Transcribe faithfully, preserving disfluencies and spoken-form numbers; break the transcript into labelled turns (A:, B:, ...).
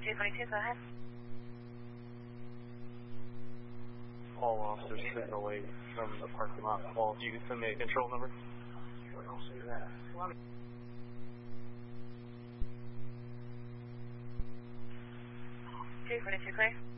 A: two forty-two, go ahead.
B: All officers sitting away from the parking lot. Paul, if you can send me a control number.
C: Sure, I'll see that.
A: two forty-two, clear.